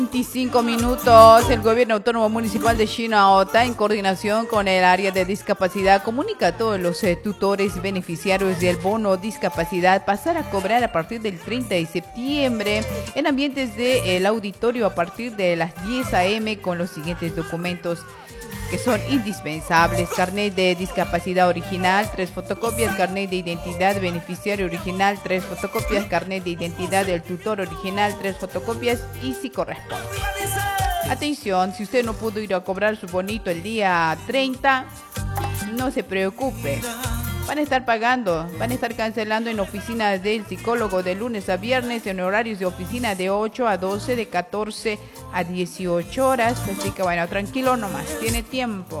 25 minutos. El gobierno autónomo municipal de Chinauta, en coordinación con el área de discapacidad, comunica a todos los tutores y beneficiarios del bono discapacidad pasar a cobrar a partir del 30 de septiembre en ambientes del auditorio a partir de las 10 a.m. con los siguientes documentos que son indispensables: carnet de discapacidad original, 3 fotocopias, carnet de identidad beneficiario original, 3 fotocopias, carnet de identidad del tutor original, 3 fotocopias y si corresponde. Atención, si usted no pudo ir a cobrar su bonito el día 30, no se preocupe. Van a estar pagando, van a estar cancelando en oficinas del psicólogo de lunes a viernes en horarios de oficina de 8 a 12, de 14 a 18 horas. Así que bueno, tranquilo nomás, tiene tiempo.